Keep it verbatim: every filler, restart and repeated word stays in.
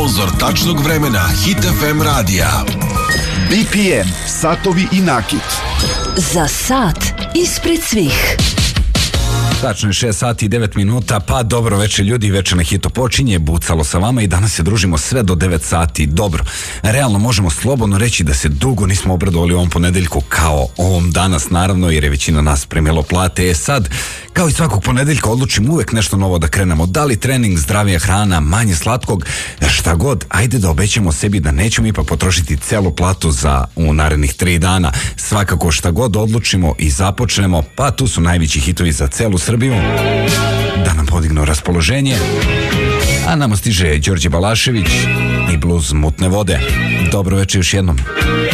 sponzor tačnog vremena Hit F M radija. B P M, satovi i nakit. Za sat ispred svih. Tačno je šest sati i devet minuta, pa dobro večer ljudi, večer na Hitu počinje, bucalo sa vama i danas se družimo sve do devet sati. Dobro, realno možemo slobodno reći da se dugo nismo obradovali ovom ponedeljku kao ovom danas, naravno, jer je većina nas premijelo plate. E sad, kao i svakog ponedeljka odlučim uvek nešto novo da krenemo, da li trening, zdravija hrana, manje slatkog, šta god, ajde da obećamo sebi da nećemo ipak potrošiti celu platu za u narednih tri dana. Svakako šta god odlučimo i započnemo, pa tu su najveći hitovi za celu Srbiju, da nam podignu raspoloženje, a nama stiže Đorđe Balašević i bluz Mutne vode. Dobro večer još jednom.